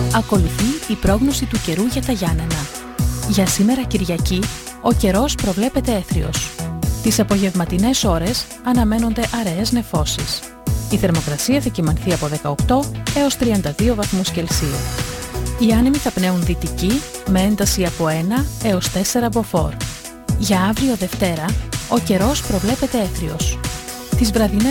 Ακολουθεί η πρόγνωση του καιρού για τα Γιάννενα. Για σήμερα Κυριακή, ο καιρός προβλέπεται έθριος. Τις απογευματινές ώρες αναμένονται αραιές νεφώσεις. Η θερμοκρασία θα κυμανθεί από 18 έως 32 βαθμούς Κελσίου. Οι άνεμοι θα πνέουν δυτική με ένταση από 1 έως 4 μποφόρ. Για αύριο Δευτέρα, ο καιρός προβλέπεται έθριος. Τις βραδινές